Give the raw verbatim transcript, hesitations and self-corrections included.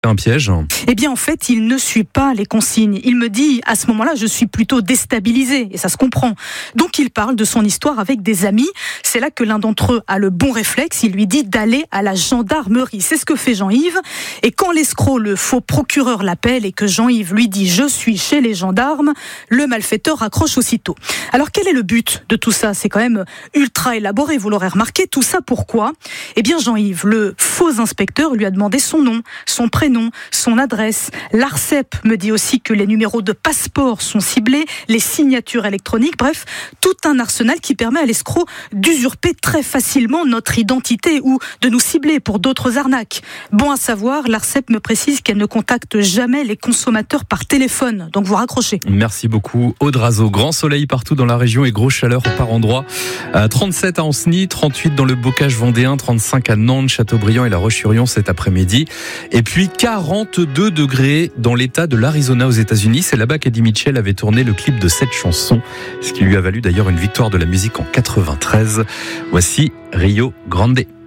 Un piège. Eh bien, en fait, il ne suit pas les consignes. Il me dit, à ce moment-là, je suis plutôt déstabilisé, et ça se comprend. Donc, il parle de son histoire avec des amis. C'est là que l'un d'entre eux a le bon réflexe. Il lui dit d'aller à la gendarmerie. C'est ce que fait Jean-Yves. Et quand l'escroc, le faux procureur, l'appelle et que Jean-Yves lui dit « Je suis chez les gendarmes », le malfaiteur raccroche aussitôt. Alors, quel est le but de tout ça ? C'est quand même ultra élaboré, vous l'aurez remarqué. Tout ça, pourquoi ? Eh bien, Jean-Yves, le faux inspecteur, lui a demandé son nom, son prénom, son adresse. L'Arcep me dit aussi que les numéros de passeport sont ciblés, les signatures électroniques, bref, tout un arsenal qui permet à l'escroc d'usurper très facilement notre identité ou de nous cibler pour d'autres arnaques. Bon à savoir, l'Arcep me précise qu'elle ne contacte jamais les consommateurs par téléphone, donc vous raccrochez. Merci beaucoup Aude Razeau. Grand soleil partout dans la région et grosse chaleur par endroits. À trente-sept à Ancenis, trente-huit dans le Bocage vendéen, trente-cinq à Nantes, Châteaubriand et La Roche-sur-Yon cet après-midi. Et puis quarante-deux degrés dans l'état de l'Arizona aux États-Unis. C'est là-bas qu'Eddie Mitchell avait tourné le clip de cette chanson, ce qui lui a valu d'ailleurs une victoire de la musique en quatre-vingt-treize. Voici Rio Grande.